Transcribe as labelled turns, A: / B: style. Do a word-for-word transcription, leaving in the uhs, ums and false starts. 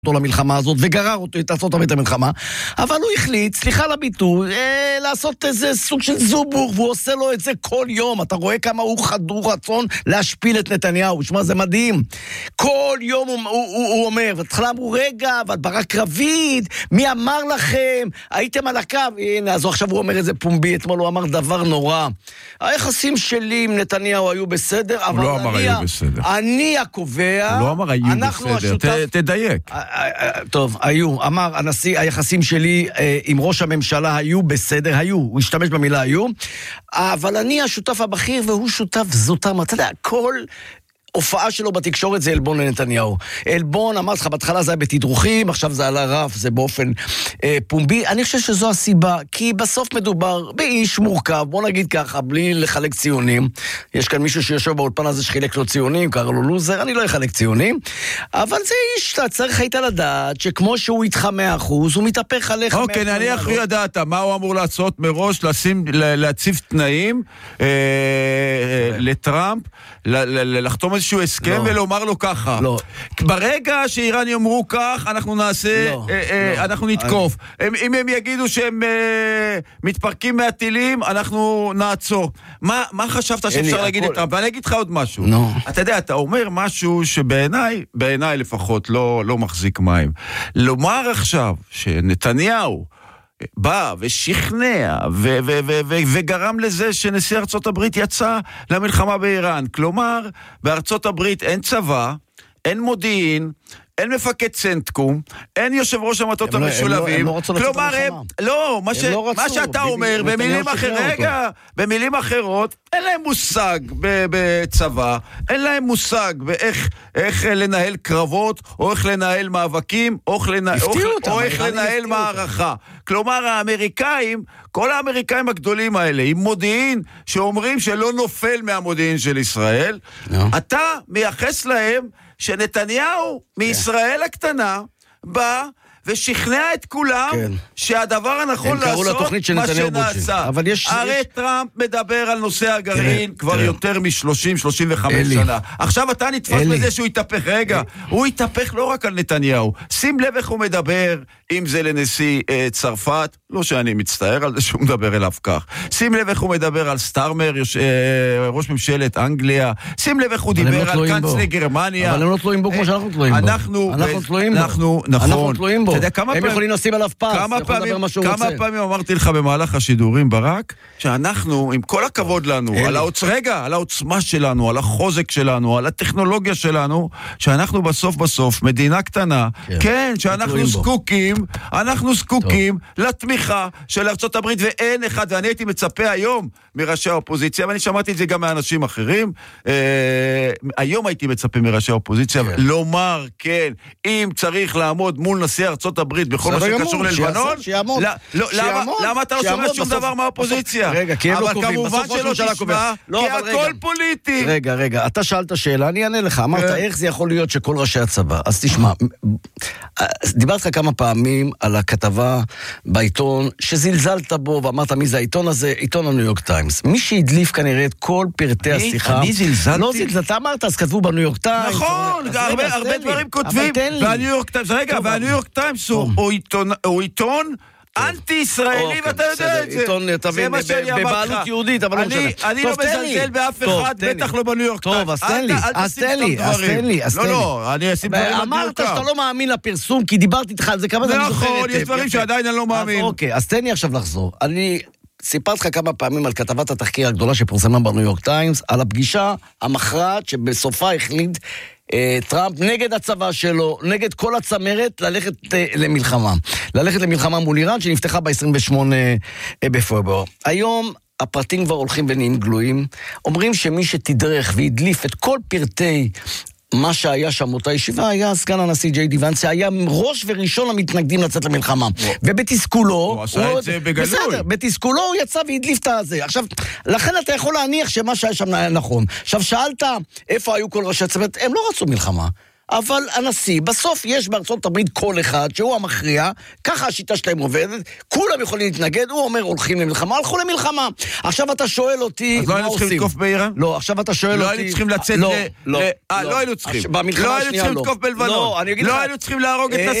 A: אותו למלחמה הזאת, וגרר אותו את ארצות הברית המלחמה, אבל הוא החליט, סליחה לביטוי, אה, לעשות איזה סוג של זובור, והוא עושה לו את זה כל יום. אתה רואה כמה הוא חדור רצון להשפיל את נתניהו, שמה זה מדהים. כל יום הוא, הוא, הוא, הוא אומר, ותחילה אמרו, רגע, אבל ברק קרביד, מי אמר לכם? הייתם על הקו? הנה, אז עכשיו הוא אומר את זה פומבי, אתמול הוא אמר דבר נורא. היחסים שלי עם נתניהו היו בסדר, אבל
B: לא אמר
A: אני,
B: היו בסדר.
A: אני הקובע,
B: הוא לא אמר היו בסדר,
A: השותף...
B: ת, תדייק.
A: טוב, היו, אמר הנשיא, היחסים שלי אה, עם ראש הממשלה היו בסדר, היו, הוא השתמש במילה היו, אבל אני השותף הבכיר והוא שותף זוטם, אתה יודע, כל... הופעה שלו בתקשורת זה אלבון לנתניהו. אלבון, אמר לך, בהתחלה זה היה בתדרוכים, עכשיו זה על הרף, זה באופן אה, פומבי. אני חושב שזו הסיבה, כי בסוף מדובר באיש מורכב, בוא נגיד ככה, בלי לחלק ציונים. יש כאן מישהו שיושב באולפן הזה שחילק לו ציונים, קרא לו לוזר, אני לא אחלק ציונים. אבל זה איש, אתה צריך היית לדעת, שכמו שהוא איתך מאה אחוז, הוא מתהפך עליך.
B: אוקיי, אני אחרי ידעת, מה הוא אמור לעשות מראש, לשים, להציב תנאים אה, אה, לטראמפ, לחתום איזשהו הסכם לא. ולומר לו ככה. לא. ברגע שאיראן יאמרו כך, אנחנו נעשה, לא. אה, אה, לא. אנחנו נתקוף. אני... הם, אם הם יגידו שהם אה, מתפרקים מהטילים, אנחנו נעצור. מה, מה חשבת שאפשר הכל... להגיד את טראמפ? ואני אגיד לך עוד משהו. No. אתה יודע, אתה אומר משהו שבעיניי, בעיניי לפחות, לא, לא מחזיק מים. לומר עכשיו שנתניהו בא ושכנע ו- ו- ו- ו- וגרם לזה שנשיא ארצות הברית יצא למלחמה באיראן. כלומר, בארצות הברית אין צבא, אין מודיעין, אין מפקד צנטקום, אין יושב ראש המטות המשולבים. כלומר, לא, מה שאתה אומר, במילים אחרות, רגע, במילים אחרות, אין להם מושג בצבא, אין להם מושג באיך לנהל קרבות, או איך לנהל מאבקים, או איך לנהל מערכה. כלומר, האמריקאים, כל האמריקאים הגדולים האלה, עם מודיעין שאומרים שלא נופל מהמודיעין של ישראל, אתה מייחס להם שנתניהו מישראל הקטנה בא ושכנע את כולם כן. שהדבר הנכון לעשות מה שנעשה. יש, הרי יש... טראמפ מדבר על נושא הגרעין כן, כבר כן. יותר מ-שלושים שלושים וחמש שנה. עכשיו אתה נתפס בזה שהוא יתהפך. רגע, אלי. הוא יתהפך לא רק על נתניהו. שים לב איך הוא מדבר, אם זה לנשיא אה, צרפת, לא שאני מצטער על זה שהוא מדבר אליו כך. שים לב איך הוא מדבר על סטארמר, יוש, אה, ראש ממשלת אנגליה. שים לב איך הוא דיבר על קנצלר גרמניה.
A: אבל הם לא תלויים בו כמו שאנחנו תלויים בו.
B: אנחנו,
A: אנחנו תלויים בו.
B: אנחנו, נכון.
A: אנחנו תלויים בו.
B: אתה יודע, כמה
A: הם
B: פעמים,
A: יכולים לשים עליו פס,
B: כמה פעמים, כמה
A: רוצה.
B: פעמים אמרתי לך במהלך השידורים ברק, שאנחנו, עם כל הכבוד לנו, על העוצ... רגע, על העוצמה שלנו, על החוזק שלנו, על הטכנולוגיה שלנו, שאנחנו בסוף בסוף, מדינה קטנה, כן, כן שאנחנו זקוקים, אנחנו זקוקים טוב. לתמיכה של ארצות הברית, ואין אחד, ואני הייתי מצפה היום מראשי האופוזיציה, ואני שמעתי את זה גם מאנשים אחרים, אה, היום הייתי מצפה מראשי האופוזיציה, כן. לומר, כן, אם צריך לעמוד מול נשיא ארצות הברית, בכל מה שקשור ללבנון,
A: שיעמוד,
B: למה אתה לא שומע שום דבר מהאופוזיציה?
A: רגע, כי הם לא קובעים,
B: כמובן שלא תשמע, כי הכל פוליטי.
A: רגע, רגע, אתה שאלת שאלה, אני אענה לך, אמרת, איך זה יכול להיות שכל ראשי הצבא? אז תשמע, דיברת כמה פעמים על הכתבה בעיתון, שזלזלת בו, ואמרת מי זה העיתון הזה, עיתון הניו יורק טיימס. מי שהדליף כנראה את כל פרטי השיחה,
B: אני זלזלתי?
A: לא זלזלת, אמרת, אז כתבו בניו יורק טיימס.
B: נכון, הרבה דברים כותבים, והניו יורק טיימס, רגע, והניו יורק טיימס הוא עיתון אנטי-ישראלי, ואתה יודע את זה.
A: עיתון, תבין, בבעלות יהודית, אבל לא משנה.
B: אני לא מזלזל באף אחד, בטח לא בניו יורק טיימס.
A: טוב, אז תן לי, אז תן לי, אז תן לי.
B: לא, לא, אני אשים דברים בניו יורק טיימס.
A: אמרת שאתה לא מאמין לפרסום, כי דיברתי איתך על זה כמה זמן זוכרת.
B: נכון, יש דברים שעדיין אני לא מאמין.
A: אוקיי, אז תן לי עכשיו לחזור. אני סיפרתי לך כמה פעמים על כתבת התחקיר הגדולה שפורסמה בניו יורק טיימס, על הפגישה המכרעת שבסופה החליט טראמפ נגד הצבא שלו, נגד כל הצמרת, ללכת למלחמה. ללכת למלחמה מול איראן, שנפתחה ב-עשרים ושמונה בפברואר. היום הפרטים כבר הולכים ונהיים גלויים. אומרים שמי שתדרך והדליף את כל פרטי מה שהיה שם אותה ישיבה, היה סגן הנשיא ג'יי די ואנס, היה ראש וראשון המתנגדים לצאת למלחמה. ובתסכולו,
B: הוא עשה את זה בגלוי. בסדר,
A: בתסכולו הוא יצא והדליף את הזה. עכשיו, לכן אתה יכול להניח שמה שהיה שם נכון. עכשיו, שאלת איפה היו כל ראשי הצוות, הם לא רצו מלחמה. אבל הנשיא, בסוף יש בארצות הברית קול אחד, שהוא המכריע, ככה השיטה שלהם עובדת, כולם יכולים להתנגד, הוא אומר הולכים למלחמה, הלכו למלחמה. עכשיו אתה שואל אותי,
B: אז לא היינו צריכים לתקוף באיראן?
A: לא, עכשיו אתה שואל אותי...
B: לא היינו צריכים לצאת ל...
A: לא, לא.
B: אה, לא היינו צריכים.
A: במלחמה השנייה לא.
B: לא היינו צריכים לתקוף בלבנון. לא היינו צריכים להרוג את